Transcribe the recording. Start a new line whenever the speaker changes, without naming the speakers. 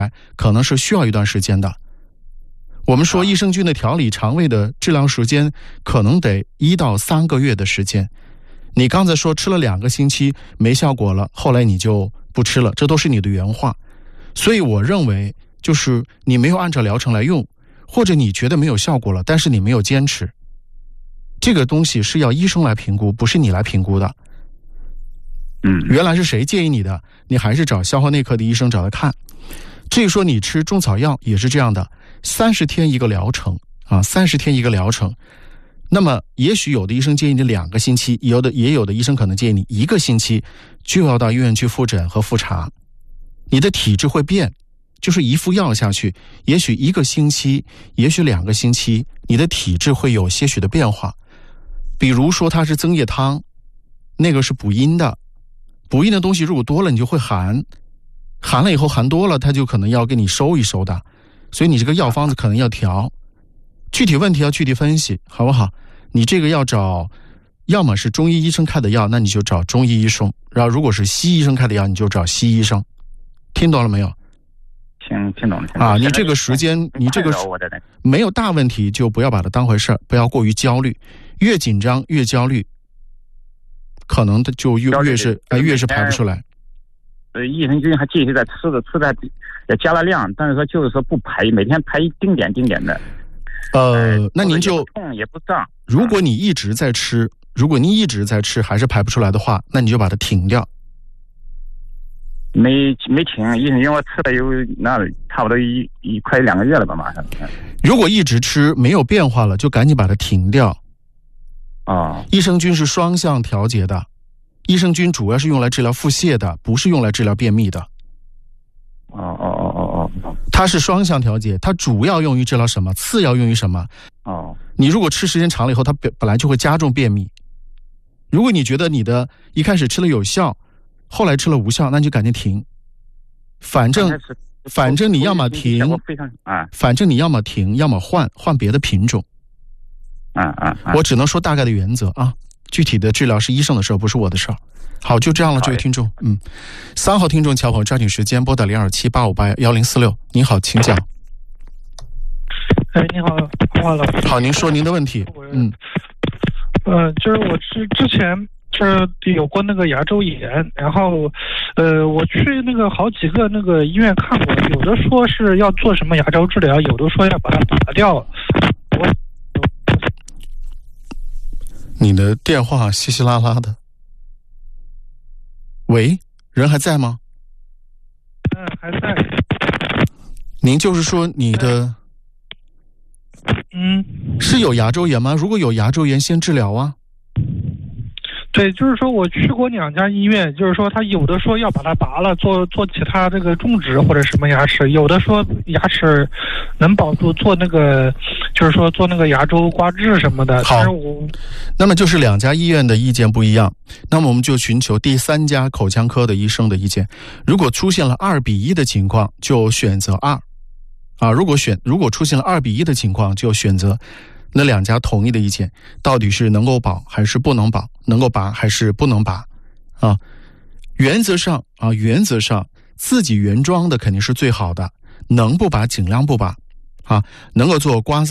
可能是需要一段时间的。我们说益生菌的调理肠胃的治疗时间可能得1到3个月的时间。你刚才说吃了2个星期没效果了，后来你就不吃了，这都是你的原话。所以我认为就是你没有按照疗程来用，或者你觉得没有效果了，但是你没有坚持，这个东西是要医生来评估，不是你来评估的。原来是谁建议你的，你还是找消化内科的医生找他看。至于说你吃中草药也是这样的，30天一个疗程啊，30天一个疗程。那么也许有的医生建议你2个星期，也有的医生可能建议你1个星期就要到医院去复诊和复查。你的体质会变，就是一副药下去，也许1个星期，也许2个星期，你的体质会有些许的变化。比如说它是增液汤，那个是补阴的，补阴的东西如果多了你就会寒了以后寒多了，它就可能要给你收一收的，所以你这个药方子可能要调，具体问题要具体分析，好不好？你这个要找，要么是中医医生开的药，那你就找中医医生，然后如果是西医生开的药，你就找西医生。听懂了没有？
听懂了。
啊，你这个时间，你这个没有大问题，就不要把它当回事，不要过于焦虑，越紧张越焦虑，可能就越是排不出来。
益生菌还继续在吃的也加了量，但是说就是说不排，每天排一丁点的。
那您就
痛也不胀。
如果你一直在吃，还是排不出来的话，那你就把它停掉。
没停，益生菌我吃了有差不多快2个月了吧，马上。
如果一直吃没有变化了，就赶紧把它停掉。益生菌是双向调节的，益生菌主要是用来治疗腹泻的，不是用来治疗便秘的。它是双向调节，它主要用于治疗什么，次要用于什么。你如果吃时间长了以后，它本来就会加重便秘。如果你觉得你的一开始吃了有效，后来吃了无效，那你就赶紧停。反正你要么停，反正你要么停，要么换别的品种。我只能说大概的原则啊，具体的治疗是医生的事儿，不是我的事儿。好，就这样了，这位听众。3号听众乔鹏，抓紧时间拨打0278581046。您好，请讲。
你好，黄老师。
好，您说您的问题。
就是我之前有过那个牙周炎，然后我去那个好几个那个医院看过，有的说是要做什么牙周治疗，有的说要把它拔掉。
你的电话稀稀拉拉的。喂，人还在吗？
还在。
您就是说你的是有牙周炎吗？如果有牙周炎先治疗啊。
对，就是说我去过2家医院，就是说他有的说要把它拔了，做其他这个种植或者什么牙齿，有的说牙齿能保住，做那个就是说做那个牙周刮治什么的。
好，那么就是2家医院的意见不一样，那么我们就寻求第3家口腔科的医生的意见。如果出现了2:1的情况，就选择2如果出现了2:1的情况，就选择那2家统一的意见，到底是能够保还是不能保，能够拔还是不能拔啊？原则上自己原装的肯定是最好的，能不拔尽量不拔啊，能够做刮